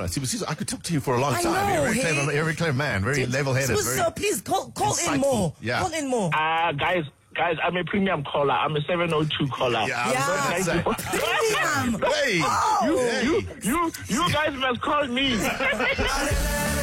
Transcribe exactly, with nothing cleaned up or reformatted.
Sibusiso, I could talk to you for a long I time. know, You're a very hey? clever, you're a very clever man, very level-headed. So, Very so please call call in insightful. more. Yeah. Call in more. Uh, guys, guys, I'm a premium caller. I'm a seven oh two caller. Yeah, I was Yeah. going to say. Premium. Hey, Oh. You, hey. you, you, you guys must call me.